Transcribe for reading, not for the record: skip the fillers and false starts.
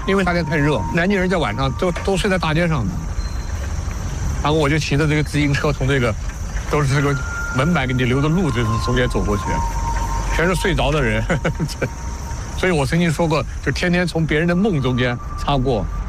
因为夏天太热，南京人在晚上都睡在大街上的。然后我就骑着这个自行车从这个都是这个门板给你留的路就是中间走过去，全是睡着的人。所以我曾经说过，就天天从别人的梦中间擦过。